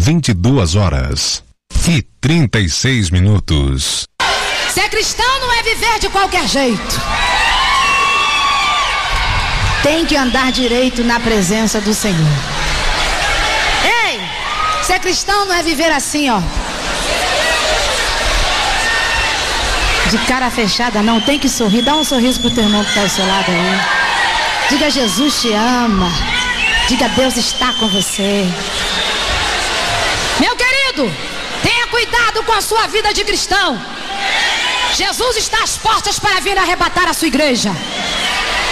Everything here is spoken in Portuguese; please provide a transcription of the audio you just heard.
22h36. Ser cristão não é viver de qualquer jeito. Tem que andar direito na presença do Senhor. Ei, ser cristão não é viver assim, ó, de cara fechada, não. Tem que sorrir. Dá um sorriso pro teu irmão que está ao seu lado aí. Diga: Jesus te ama. Diga: Deus está com você. Meu querido, tenha cuidado com a sua vida de cristão. Jesus está às portas para vir arrebatar a sua igreja.